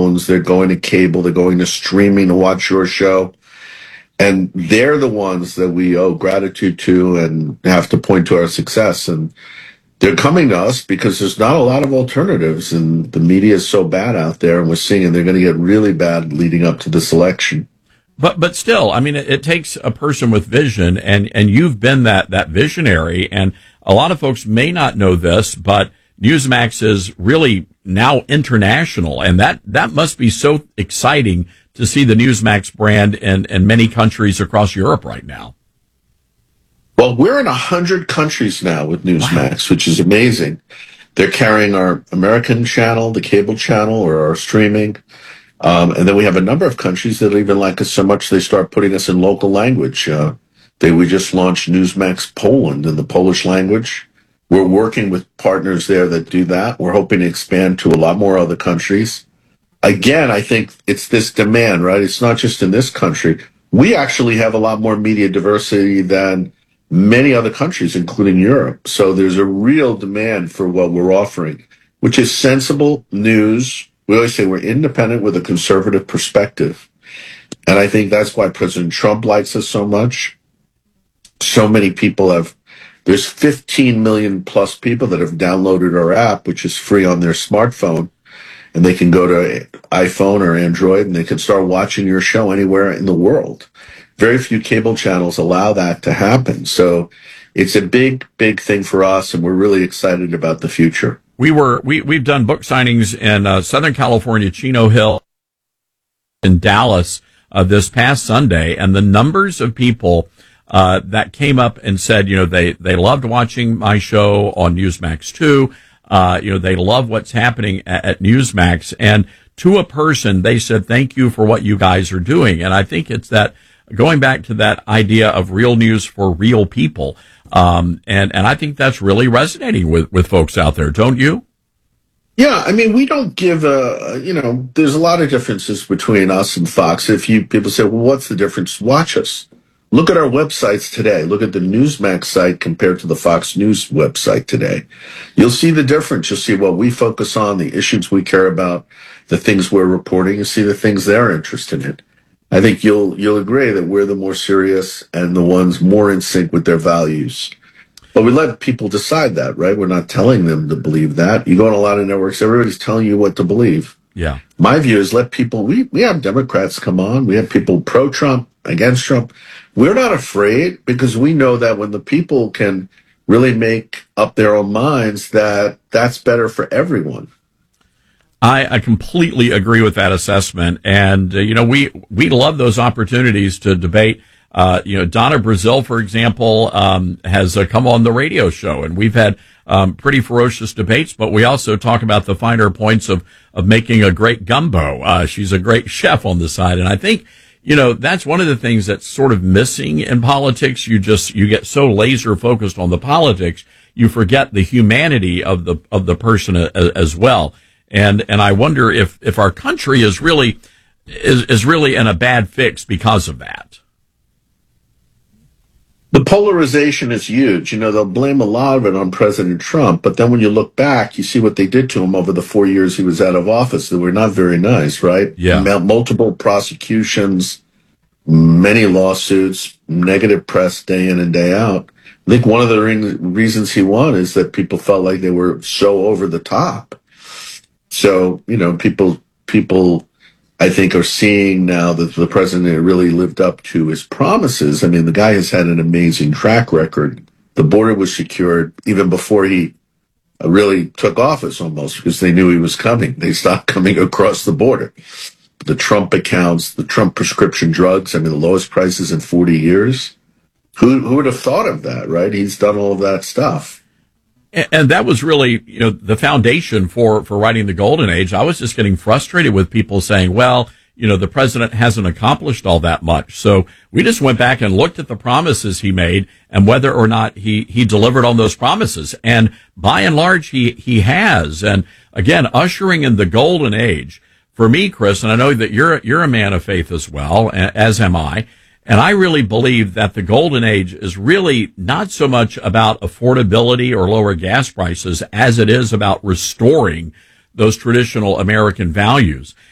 phones, they're going to cable, they're going to streaming to watch your show. And they're the ones that we owe gratitude to and have to point to our success. And they're coming to us because there's not a lot of alternatives, and the media is so bad out there, and we're seeing they're going to get really bad leading up to this election. But still, I mean, it takes a person with vision, and you've been that visionary. And a lot of folks may not know this, but Newsmax is really now international, and that must be so exciting to see the Newsmax brand in many countries across Europe right now. Well, we're in 100 countries now with Newsmax, which is amazing. They're carrying our American channel, the cable channel, or our streaming. And then we have a number of countries that even like us so much they start putting us in local language. We just launched Newsmax Poland in the Polish language. We're working with partners there that do that. We're hoping to expand to a lot more other countries. Again, I think it's this demand, right? It's not just in this country. We actually have a lot more media diversity than many other countries, including Europe. So there's a real demand for what we're offering, which is sensible news. We always say we're independent with a conservative perspective. And I think that's why President Trump likes us so much. So many people there's 15 million plus people that have downloaded our app, which is free on their smartphone. And they can go to iPhone or Android and they can start watching your show anywhere in the world. Very few cable channels allow that to happen. So it's a big, big thing for us, and we're really excited about the future. We've done book signings in Southern California, Chino Hill, in Dallas this past Sunday, and the numbers of people that came up and said, they loved watching my show on Newsmax 2. They love what's happening at Newsmax, and to a person, they said, thank you for what you guys are doing. And I think it's that going back to that idea of real news for real people. And I think that's really resonating with folks out there, don't you? Yeah, I mean, we don't give there's a lot of differences between us and Fox. People say, well, what's the difference? Watch us. Look at our websites today. Look at the Newsmax site compared to the Fox News website today. You'll see the difference. You'll see what we focus on, the issues we care about, the things we're reporting. You'll see the things they're interested in. I think you'll agree that we're the more serious and the ones more in sync with their values. But we let people decide that, right? We're not telling them to believe that. You go on a lot of networks, everybody's telling you what to believe. Yeah. My view is let people, we have Democrats come on. We have people pro-Trump, against Trump. We're not afraid because we know that when the people can really make up their own minds, that's better for everyone. I completely agree with that assessment. And, we love those opportunities to debate. Donna Brazile, for example, has come on the radio show, and we've had pretty ferocious debates, but we also talk about the finer points of making a great gumbo. She's a great chef on the side. And I think, that's one of the things that's sort of missing in politics. You get so laser focused on the politics, you forget the humanity of the person as well. And I wonder if our country is really in a bad fix because of that. The polarization is huge. They'll blame a lot of it on President Trump, but then when you look back, you see what they did to him over the 4 years he was out of office that were not very nice, right? Yeah. Multiple prosecutions, many lawsuits, negative press day in and day out. I think one of the reasons he won is that people felt like they were so over the top. So, people, I think, are seeing now that the president really lived up to his promises. I mean, the guy has had an amazing track record. The border was secured even before he really took office almost because they knew he was coming. They stopped coming across the border. The Trump accounts, the Trump prescription drugs, the lowest prices in 40 years. Who would have thought of that, right? He's done all of that stuff. And that was really, the foundation for writing the Golden Age. I was just getting frustrated with people saying, well, the president hasn't accomplished all that much. So we just went back and looked at the promises he made and whether or not he delivered on those promises. And by and large, he has. And again, ushering in the Golden Age for me, Chris, and I know that you're a man of faith as well, as am I. And I really believe that the Golden Age is really not so much about affordability or lower gas prices as it is about restoring those traditional American values.